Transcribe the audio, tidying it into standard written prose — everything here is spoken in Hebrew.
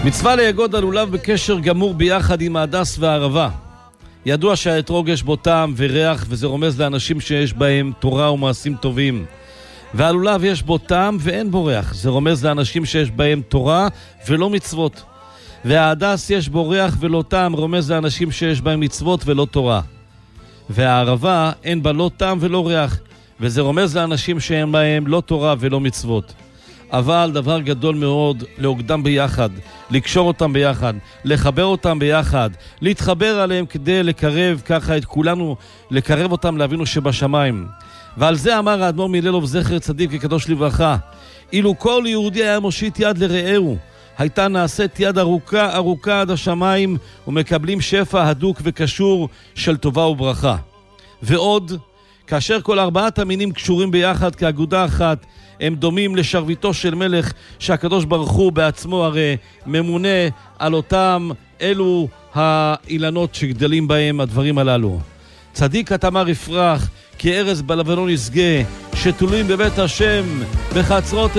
מצווה ליגוד הלולב בקשר גמור ביחד עם ההדס והערבה. ידוע שהאתרוג יש בו טעם וריח, וזה רומז לאנשים שיש בהם תורה ומעשים טובים. והלולב יש בו טעם ואין בו ריח, זה רומז לאנשים שיש בהם תורה ולא מצוות. וההדס יש בו ריח ולא טעם, רומז לאנשים שיש בהם מצוות ולא תורה. והערבה אין בה לא טעם ולא ריח, וזה רומז לאנשים שאין בהם לא תורה ולא מצוות. אבל דבר גדול מאוד, להוגדם ביחד, לקשור אותם ביחד, לחבר אותם ביחד, להתחבר עליהם כדי לקרב ככה את כולנו, לקרב אותם לאבינו שבשמיים. ועל זה אמר האדמו"ר מלילוב זכר צדיק וקדוש לברכה, אילו כל יהודי היה מושיט יד לרעהו, הייתה נעשית יד ארוכה ארוכה עד השמיים, ומקבלים שפע הדוק וקשור של טובה וברכה. ועוד, כאשר כל ארבעת המינים קשורים ביחד כאגודה אחת, הם דומים לשרביטו של מלך, שהקדוש ברוך הוא בעצמו הרי ממונה על אותם אלו האילנות שגדלים בהם הדברים הללו. צדיק התמר יפרח, כי ארז בלבנון יסגה, שתולים בבית השם בחצרות